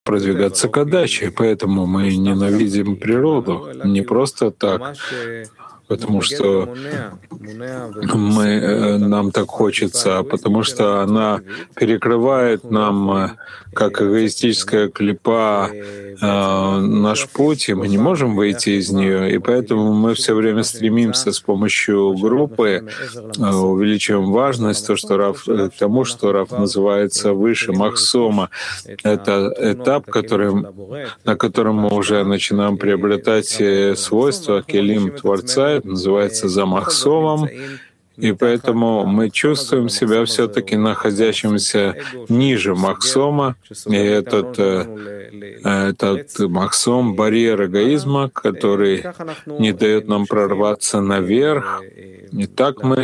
продвигаться к отдаче. Поэтому мы ненавидим природу не просто так, потому что нам так хочется, а потому что она перекрывает нам, как эгоистическая клепа, наш путь, и мы не можем выйти из нее. И поэтому мы все время стремимся с помощью группы, увеличиваем важность к тому, что Рав называется выше Махсома. Это этап, на котором мы уже начинаем приобретать свойства келим Творца, это называется замахсовом, и поэтому мы чувствуем себя все-таки находящимся ниже Махсома, и этот Махсом — барьер эгоизма, который не дает нам прорваться наверх. И так мы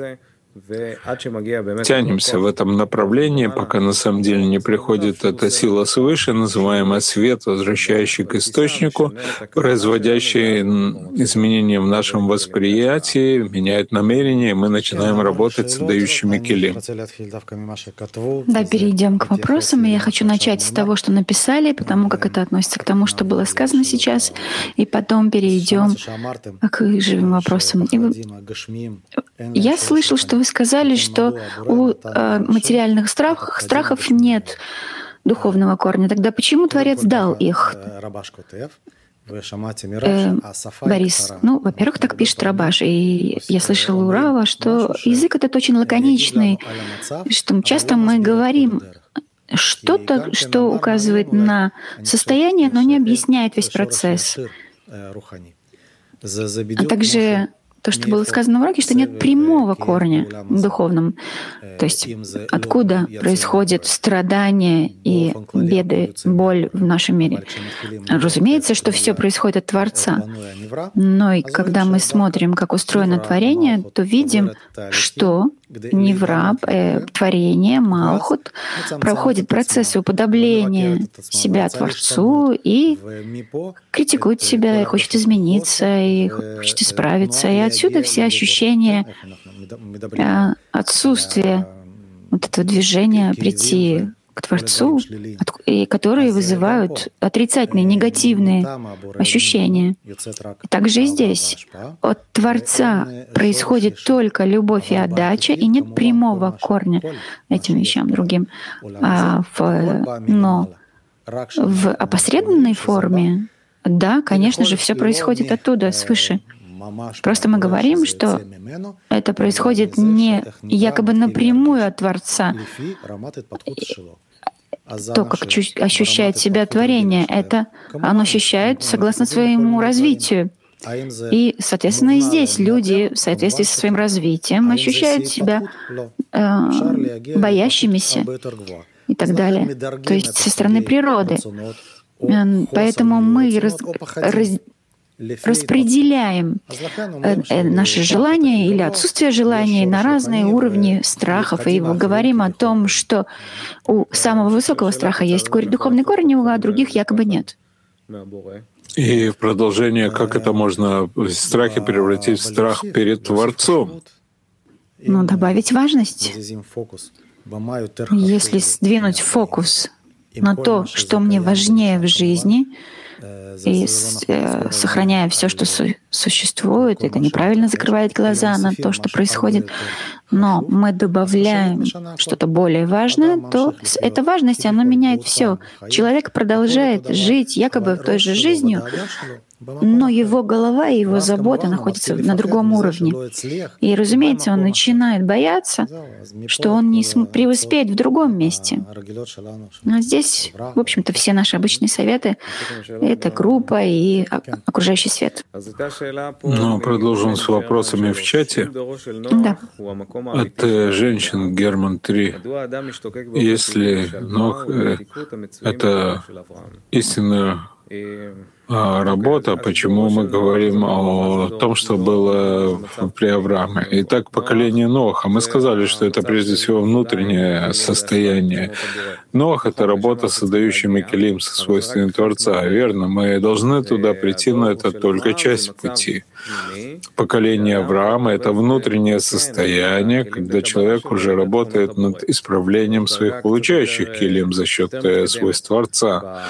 тянемся в этом направлении, пока на самом деле не приходит эта сила свыше, называемая свет, возвращающий к источнику, производящий изменения в нашем восприятии, меняет намерение, и мы начинаем работать с отдающими келим. Да, перейдем к вопросам. И я хочу начать с того, что написали, потому как это относится к тому, что было сказано сейчас, и потом перейдем к живым вопросам. Я слышал, что вы сказали, что у материальных страхов нет духовного корня. Тогда почему Творец дал их? Борис, во-первых, так пишет Рабаш, и я слышала у Рава, что язык этот очень лаконичный, что часто мы говорим что-то, что указывает на состояние, но не объясняет весь процесс. А также то, что было сказано в уроке, что нет прямого корня в духовном. То есть откуда происходят страдания и беды, боль в нашем мире. Разумеется, что все происходит от Творца. Но и когда мы смотрим, как устроено творение, то видим, что Невра, творение, Малхут, проходит процессы уподобления себя Творцу и критикует себя, и хочет измениться, и хочет исправиться. И отсюда все ощущения отсутствия вот этого движения прийти к Творцу, и которые вызывают отрицательные, негативные ощущения. И также и здесь. От Творца происходит только любовь и отдача, и нет прямого корня этим вещам другим. Но в опосредованной форме, да, конечно же, все происходит оттуда, свыше. Просто мы говорим, что это происходит не якобы напрямую от Творца. То, как ощущает себя творение, это оно ощущает согласно своему развитию. И, соответственно, и здесь люди в соответствии со своим развитием ощущают себя боящимися и так далее. То есть со стороны природы. Поэтому мы распределяем наши желания или отсутствие желаний на разные уровни страхов, и говорим о том, что у самого высокого страха есть духовный корень, а у других якобы нет. И в продолжение, как это можно в страхе превратить в страх перед Творцом? Добавить важность. Если сдвинуть фокус на то, что мне важнее в жизни, и сохраняя все, что существует, это неправильно закрывает глаза на то, что происходит, но мы добавляем что-то более важное, то эта важность, она меняет все. Человек продолжает жить якобы той же жизнью, но его голова и его забота находятся на другом уровне. И, разумеется, он начинает бояться, что он не преуспеет в другом месте. А здесь, в общем-то, все наши обычные советы — это группа и окружающий свет. Продолжим с вопросами в чате. Да. От женщин Герман 3. Если Нох — это истинную работа, почему мы говорим о том, что было при Аврааме. Итак, поколение Ноаха. Мы сказали, что это прежде всего внутреннее состояние. Ноах — это работа с создающим Келим со свойствами Творца. Верно, мы должны туда прийти, но это только часть пути. Поколение Авраама — это внутреннее состояние, когда человек уже работает над исправлением своих получающих Келим за счет свойств Творца.